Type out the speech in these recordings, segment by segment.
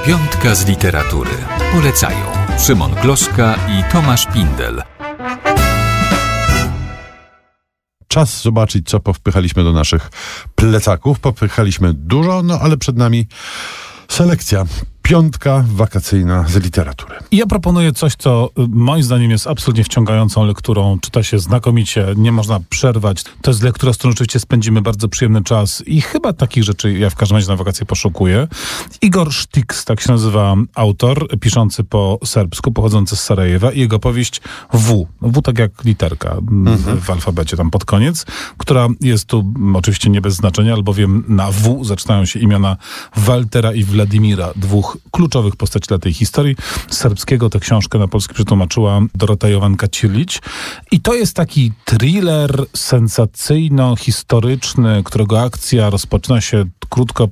Piątka z literatury. Polecają Szymon Gloszka i Tomasz Pindel. Czas zobaczyć, co powpychaliśmy do naszych plecaków. Popychaliśmy dużo, ale przed nami selekcja. Piątka wakacyjna z literatury. Ja proponuję coś, co moim zdaniem jest absolutnie wciągającą lekturą. Czyta się znakomicie, nie można przerwać. To jest lektura, z którą oczywiście spędzimy bardzo przyjemny czas i chyba takich rzeczy ja w każdym razie na wakacje poszukuję. Igor Sztyks, tak się nazywa autor, piszący po serbsku, pochodzący z Sarajewa i jego powieść W. W tak jak literka w alfabecie tam pod koniec, która jest tu oczywiście nie bez znaczenia, albowiem na W zaczynają się imiona Waltera i Władimira, dwóch kluczowych postaci dla tej historii. Z serbskiego tę książkę na polski przetłumaczyła Dorota Jovanka-Cirlić. I to jest taki thriller sensacyjno-historyczny, którego akcja rozpoczyna się krótko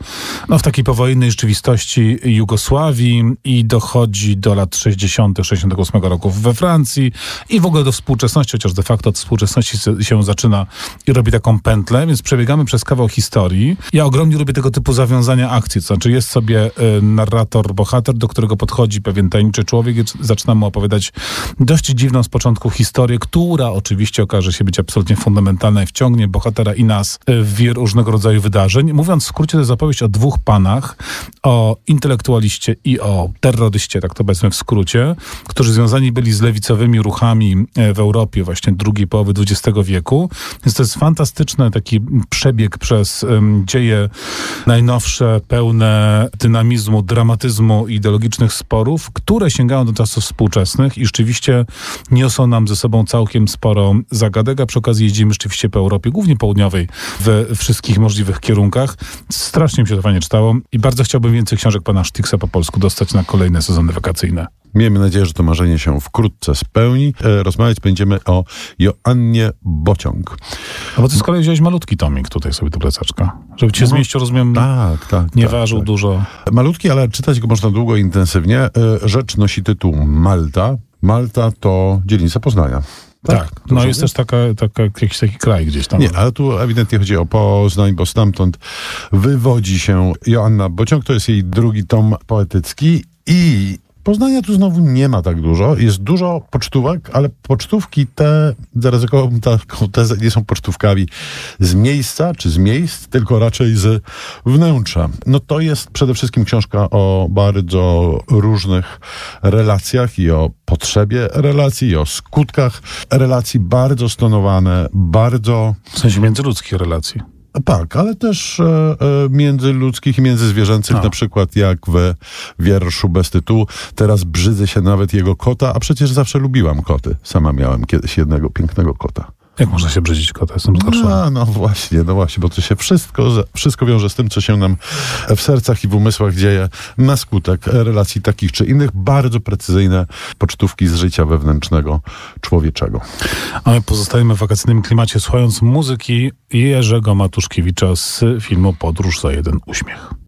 w takiej powojennej rzeczywistości Jugosławii i dochodzi do lat 60., 68 roku we Francji i w ogóle do współczesności, chociaż de facto od współczesności się zaczyna i robi taką pętlę, więc przebiegamy przez kawał historii. Ja ogromnie lubię tego typu zawiązania akcji, to znaczy jest sobie narrator, bohater, do którego podchodzi pewien tajemniczy człowiek i zaczyna mu opowiadać dość dziwną z początku historię, która oczywiście okaże się być absolutnie fundamentalna i wciągnie bohatera i nas w wir różnego rodzaju wydarzeń. Mówiąc w skrócie, to jest opowieść o dwóch panach, o intelektualiście i o terroryście, tak to powiedzmy w skrócie, którzy związani byli z lewicowymi ruchami w Europie właśnie drugiej połowy XX wieku. Więc to jest fantastyczny taki przebieg przez dzieje najnowsze, pełne dynamizmu, dramatyzmu i ideologicznych sporów, które sięgają do czasów współczesnych i rzeczywiście niosą nam ze sobą całkiem sporo zagadek, a przy okazji jeździmy rzeczywiście po Europie, głównie południowej, we wszystkich możliwych kierunkach. Strasznie mi się to fajnie czytało i bardzo chciałbym więcej książek pana Sztyksa po polsku dostać na kolejne sezony wakacyjne. Miejmy nadzieję, że to marzenie się wkrótce spełni. Rozmawiać będziemy o Joannie Bociąg. A bo ty z kolei wziąłeś malutki tomik tutaj sobie do plecaczka. Żeby cię zmieścił, rozumiem, nie ważył dużo. Malutki, ale czytać go można długo i intensywnie. Rzecz nosi tytuł Malta. Malta to dzielnica Poznania. Tak, jest też jakiś taki kraj gdzieś tam. Nie, ale tu ewidentnie chodzi o Poznań, bo stamtąd wywodzi się Joanna Bociąg. To jest jej drugi tom poetycki i Poznania tu znowu nie ma tak dużo. Jest dużo pocztówek, ale pocztówki te, zaryzykowałbym taką tezę, nie są pocztówkami z miejsca czy z miejsc, tylko raczej z wnętrza. To jest przede wszystkim książka o bardzo różnych relacjach i o potrzebie relacji, i o skutkach relacji, bardzo stonowane, bardzo... W sensie międzyludzkich relacji. Tak, ale też międzyludzkich i międzyzwierzęcych, na przykład jak w wierszu bez tytułu. Teraz brzydzę się nawet jego kota, a przecież zawsze lubiłam koty. Sama miałem kiedyś jednego pięknego kota. Jak można się brzydzić kota? Jestem zgorszony. No właśnie, bo to się wszystko wiąże z tym, co się nam w sercach i w umysłach dzieje na skutek relacji takich czy innych. Bardzo precyzyjne pocztówki z życia wewnętrznego człowieczego. A my pozostajemy w wakacyjnym klimacie, słuchając muzyki Jerzego Matuszkiewicza z filmu Podróż za jeden uśmiech.